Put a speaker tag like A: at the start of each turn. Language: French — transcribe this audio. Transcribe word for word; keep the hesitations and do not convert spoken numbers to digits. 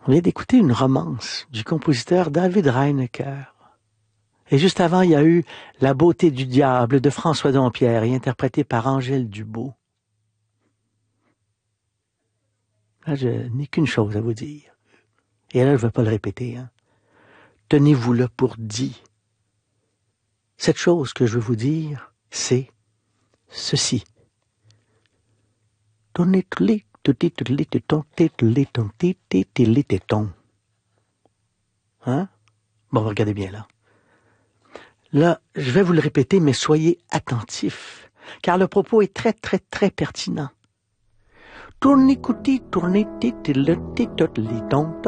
A: On vient d'écouter une romance du compositeur David Reinecke. Et juste avant, il y a eu La beauté du diable de François Dompierre, interprété par Angèle Dubeau. Là, je n'ai qu'une chose à vous dire. Et là, je ne vais pas le répéter. Hein. Tenez-vous-le pour dit. Cette chose que je veux vous dire, c'est ceci. Donnez-les, donnez-les, donnez-les, donnez-les, tétons. Hein? Bon, regardez bien là. Là, je vais vous le répéter, mais soyez attentifs, car le propos est très, très, très pertinent. Tournez-coutis, tournez-les, tournez-les,